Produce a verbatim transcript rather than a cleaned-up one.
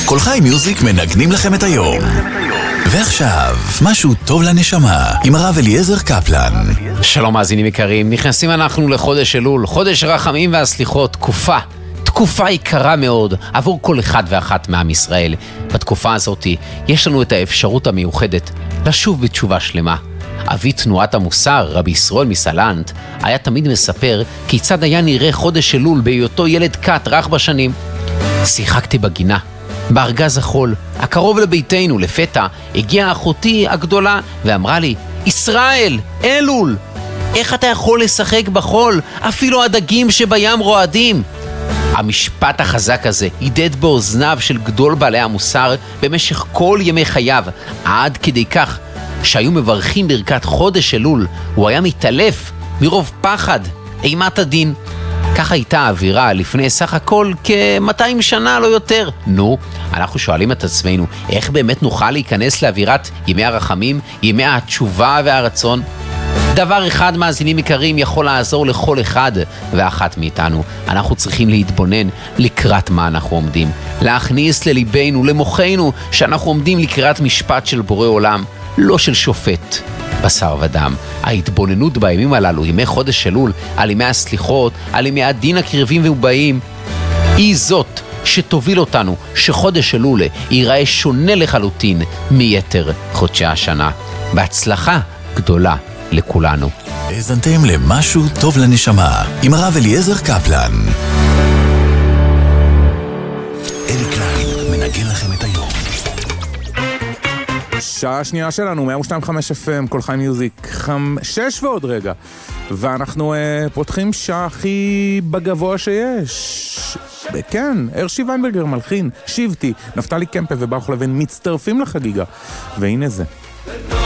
כל חי מיוזיק מנגנים לכם את היום. ועכשיו, משהו טוב לנשמה, עם הרב אליעזר קפלן. שלום מאזינים יקרים, נכנסים אנחנו לחודש אלול, חודש הרחמים והסליחות, תקופה, תקופה יקרה מאוד עבור כל אחד ואחת מעם ישראל. בתקופה הזאת יש לנו את האפשרות המיוחדת לשוב בתשובה שלמה. אבי תנועת המוסר, רבי ישראל מסלנט, היה תמיד מספר כיצד היה נראה חודש אלול בהיותו ילד קט רך בשנים. שיחקתי בגינה, בארגז החול, הקרוב לביתנו. לפתע הגיעה אחותי הגדולה ואמרה לי, ישראל, אלול, איך אתה יכול לשחק בחול? אפילו הדגים שבים רועדים. המשפט החזק הזה הידד באוזניו של גדול בעלי המוסר במשך כל ימי חייו, עד כדי כך שהיו מברכים ברכת חודש אלול, הוא היה מתעלף מרוב פחד, אימת הדין. ככה הייתה האווירה לפני סך הכל כ-מאתיים שנה, לא יותר. נו, אנחנו שואלים את עצמנו, איך באמת נוכל להיכנס לאווירת ימי הרחמים, ימי התשובה והרצון? דבר אחד, מאזינים יקרים, יכול לעזור לכל אחד ואחת מאיתנו. אנחנו צריכים להתבונן לקראת מה אנחנו עומדים. להכניס לליבנו, למוחנו, שאנחנו עומדים לקראת משפט של בורא עולם, לא של שופט בשר ודם. ההתבוננות בימים הללו, ימי חודש אלול, על ימי הסליחות, על ימי הדין הקרבים ובאים, היא זאת שתוביל אותנו שחודש אלול ייראה שונה לחלוטין מיתר חודשי השנה. בהצלחה גדולה לכולנו. האזנתם למשהו טוב לנשמה, עם הרב אליעזר קפלן. אלי קליין מנגן לכם את היום. שעה השנייה שלנו, מאה ושתיים נקודה חמש אף אם, כל חי מיוזיק, שש ועוד רגע. ואנחנו uh, פותחים שעה הכי בגבוה שיש. כן, הרשי ויינברגר מלחין, שבטי, נפתלי קמפה וברוך לוין מצטרפים לחגיגה. והנה זה.